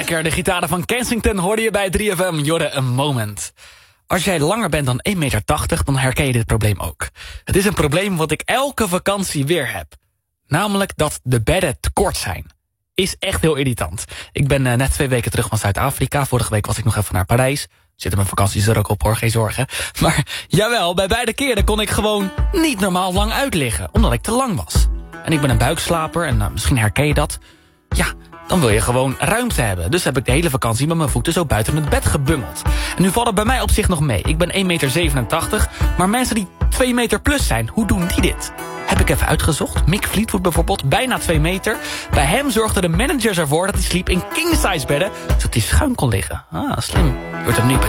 lekker. De gitaren van Kensington hoorde je bij 3FM. Jorre, een moment. Als jij langer bent dan 1,80 meter, dan herken je dit probleem ook. Het is een probleem wat ik elke vakantie weer heb. Namelijk dat de bedden te kort zijn. Is echt heel irritant. Ik ben net 2 weken terug van Zuid-Afrika. Vorige week was ik nog even naar Parijs. Zitten mijn vakanties er ook op, hoor, geen zorgen. Maar jawel, bij beide keren kon ik gewoon niet normaal lang uitliggen. Omdat ik te lang was. En ik ben een buikslaper en misschien herken je dat. Ja, dan wil je gewoon ruimte hebben. Dus heb ik de hele vakantie met mijn voeten zo buiten het bed gebungeld. En nu valt het bij mij op zich nog mee. Ik ben 1,87 meter, maar mensen die 2 meter plus zijn, hoe doen die dit? Heb ik even uitgezocht. Mick Fleetwood bijvoorbeeld, bijna 2 meter. Bij hem zorgden de managers ervoor dat hij sliep in king-size bedden, zodat hij schuin kon liggen. Ah, slim. Je wordt hem nu